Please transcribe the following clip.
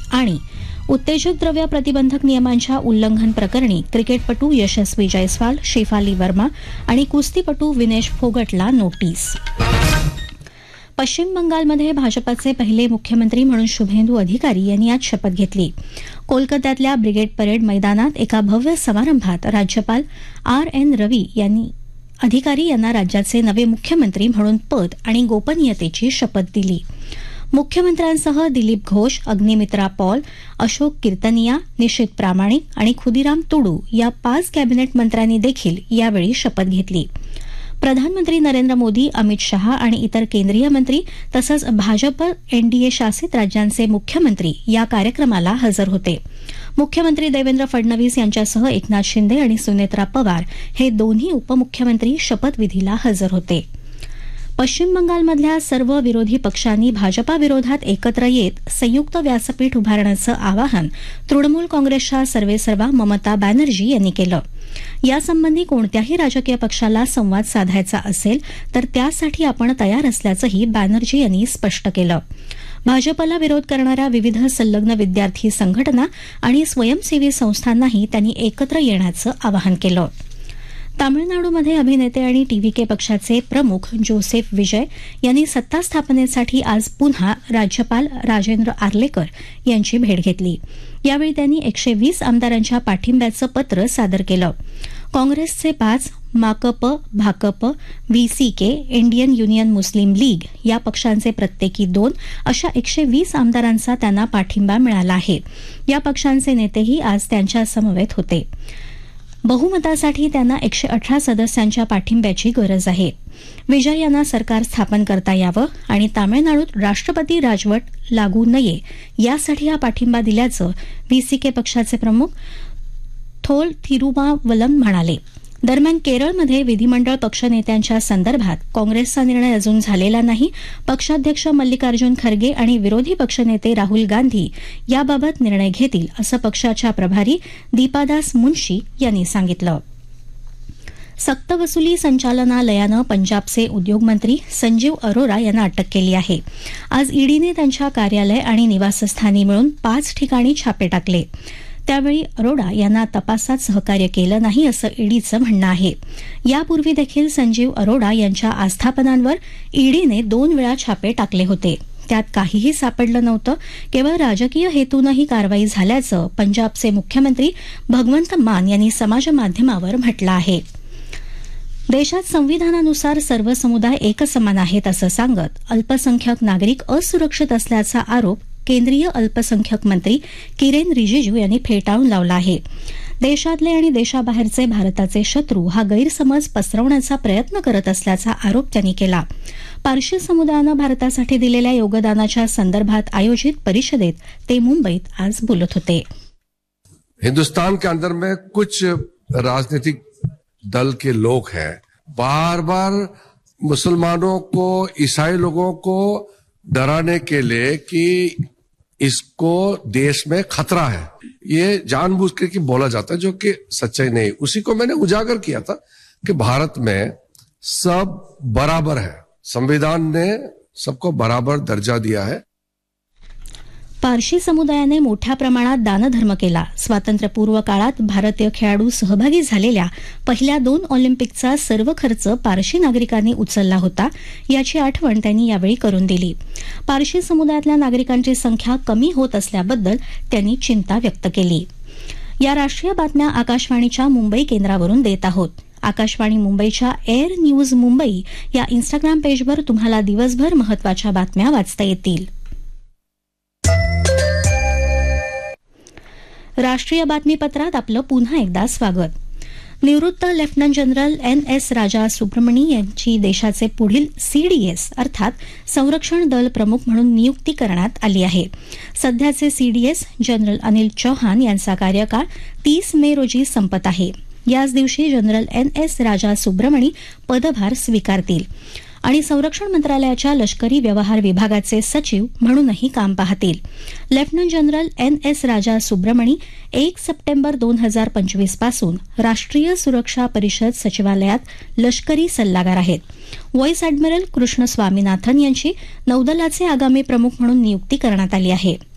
आणि उत्तेजक द्रव्य प्रतिबंधक नियमांच्या उल्लंघन प्रकरणी क्रिकेटपटू यशस्वी जयस्वाल, शेफाली वर्मा आणि कुस्तीपटू विनेश फोगटला नोटीस. पश्चिम बंगालमध्ये भाजपाचे पहिले मुख्यमंत्री म्हणून शुभेंदू अधिकारी यांनी आज शपथ घेतली. कोलकात्यातल्या ब्रिगेड परेड मैदानात एका भव्य समारंभात राज्यपाल RN रवी यांनी अधिकारी यांना राज्याचे नवे मुख्यमंत्री म्हणून पद आणि गोपनीयतेची शपथ दिली. मुख्यमंत्र्यांसह दिलीप घोष, अग्निमित्रा पॉल, अशोक कीर्तनिया, निशित प्रामाणिक आणि खुदीराम तुडू या 5 कॅबिनेट मंत्र्यांनी देखील यावेळी शपथ घेतली. प्रधानमंत्री नरेंद्र मोदी, अमित शहा आणि इतर केंद्रीय मंत्री तसंच भाजप NDA शासित राज्यांचे मुख्यमंत्री या कार्यक्रमाला हजर होते. मुख्यमंत्री देवेंद्र फडणवीस यांच्यासह एकनाथ शिंदे आणि सुनेत्रा पवार हे दोन्ही उपमुख्यमंत्री शपथविधीला हजर होते. पश्चिम बंगालमधल्या सर्व विरोधी पक्षांनी भाजपाविरोधात एकत्र येत संयुक्त व्यासपीठ उभारण्याचं आवाहन तृणमूल काँग्रेसच्या सर्वेसर्वा ममता बॅनर्जी यांनी केलं. यासंबंधी कोणत्याही राजकीय पक्षाला संवाद साधायचा असेल तर त्यासाठी आपण तयार असल्याचंही बॅनर्जी यांनी स्पष्ट केलं. भाजपला विरोध करणाऱ्या विविध संलग्न विद्यार्थी संघटना आणि स्वयंसेवी संस्थांनाही त्यांनी एकत्र येण्याचं आवाहन केलं. तामिळनाडूमध्ये अभिनेते आणि TVK पक्षाचे प्रमुख जोसेफ विजय यांनी सत्ता स्थापनेसाठी आज पुन्हा राज्यपाल राजेंद्र आर्लेकर यांची भेट घेतली. यावेळी त्यांनी 120 आमदारांच्या पाठिंब्याचं पत्र सादर केलं. काँग्रेसचे 5, माकप, भाकप, VCK, इंडियन युनियन मुस्लिम लीग या पक्षांचे प्रत्येकी 2 अशा 120 आमदारांचा त्यांना पाठिंबा मिळाला आहे. या पक्षांचे नेतेही आज त्यांच्या समवेत होते. बहुमतासाठी त्यांना 118 सदस्यांच्या पाठिंब्याची गरज आहे. विजय यांना सरकार स्थापन करता यावं आणि तामिळनाडूत राष्ट्रपती राजवट लागू नये यासाठी हा पाठिंबा दिल्याचं VCK पक्षाचे प्रमुख थोल थिरुमावलम म्हणाले. दरम्यान केरळमध्ये विधिमंडळ पक्षनेत्यांच्या संदर्भात काँग्रेसचा निर्णय अजून झालेला नाही. पक्षाध्यक्ष मल्लिकार्जुन खरगे आणि विरोधी पक्षनेते राहुल गांधी याबाबत निर्णय घेतील असं पक्षाच्या प्रभारी दीपादास मुन्शी यांनी सांगितलं. सक्तवसुली संचालनालयानं पंजाबचे उद्योगमंत्री संजीव अरोरा यांना अटक केली आहे. आज ईडीने त्यांच्या कार्यालय आणि निवासस्थानी मिळून 5 ठिकाणी छापे टाकले. त्यावेळी अरोरा यांना तपासात सहकार्य केलं नाही असं ईडीचं म्हणणं आहे. यापूर्वी देखील संजीव अरोरा यांच्या आस्थापनांवर ईडीने 2 वेळा छापे टाकले होते. त्यात काहीही सापडलं नव्हतं. केवळ राजकीय हेतूनं ही कारवाई झाल्याचं पंजाबचे मुख्यमंत्री भगवंत मान यांनी समाजमाध्यमावर म्हटलं आहे. देशात संविधानानुसार सर्व समुदाय एकसमान आहेत असं सांगत अल्पसंख्याक नागरिक असुरक्षित असल्याचा आरोप केंद्रीय अल्पसंख्याक मंत्री किरेन रिजिजू यांनी फेटाळून लावला आहे. देशातले आणि देशाबाहेरचे भारताचे शत्रू हा गैरसमज पसरवण्याचा प्रयत्न करत असल्याचा आरोप त्यांनी केला. पारशी समुदायानं भारतासाठी दिलेल्या योगदानाच्या संदर्भात आयोजित परिषदेत ते मुंबईत आज बोलत होते. हिंदुस्तान के अंदर में कुछ राजनीतिक दल के लोग हैं, बार बार मुसलमानों को, ईसाई लोगों को डराने के लिए कि इसको देश में खतरा है, ये जानबूझ के बोला जाता है, जो कि सच्चाई नहीं. उसी को मैंने उजागर किया था कि भारत में सब बराबर है. संविधान ने सबको बराबर दर्जा दिया है. पारशी समुदायाने मोठ्या प्रमाणात दानधर्म केला. स्वातंत्र्यपूर्व काळात भारतीय खेळाडू सहभागी झालेल्या पहिल्या 2 ऑलिम्पिकचा सर्व खर्च पारशी नागरिकांनी उचलला होता, याची आठवण त्यांनी यावेळी करून दिली. पारशी समुदायातल्या नागरिकांची संख्या कमी होत असल्याबद्दल त्यांनी चिंता व्यक्त केली. या राष्ट्रीय बातम्या आकाशवाणीच्या मुंबई केंद्रावरून देत आहोत. आकाशवाणी मुंबईच्या एअर न्यूज मुंबई या इन्स्टाग्राम पेजवर तुम्हाला दिवसभर महत्वाच्या बातम्या वाचता येतील. राष्ट्रीय बातमीपत्रात आपलं पुन्हा एकदा स्वागत. निवृत्त लेफ्टनंट जनरल NS राजा सुब्रमणी यांची देशाचे पुढील CDS अर्थात संरक्षण दल प्रमुख म्हणून नियुक्ती करण्यात आली आहे. सध्याचे CDS जनरल अनिल चौहान यांचा कार्यकाळ 30 मे रोजी संपत आहे. याच दिवशी जनरल NS राजा सुब्रमणी पदभार स्वीकारतील आणि संरक्षण मंत्रालयाच्या लष्करी व्यवहार विभागाचे सचिव म्हणूनही काम पाहतील. लेफ्टनंट जनरल NS राजा सुब्रमणी 1 सप्टेंबर 2025 पासून राष्ट्रीय सुरक्षा परिषद सचिवालयात लष्करी सल्लागार आहेत. व्हाईस ॲडमिरल कृष्ण स्वामीनाथन यांची नौदलाचे आगामी प्रमुख म्हणून नियुक्ती करण्यात आली आहे.